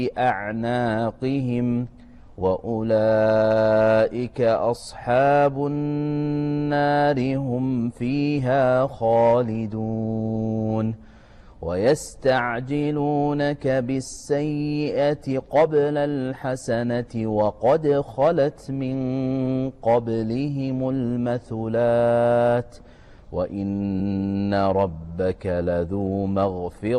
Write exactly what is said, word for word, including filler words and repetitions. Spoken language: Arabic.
أعناقهم وأولئك أصحاب النار هم فيها خالدون ويستعجلونك بالسيئة قبل الحسنة وقد خلت من قبلهم المثلات وإن ربك لذو مغفرة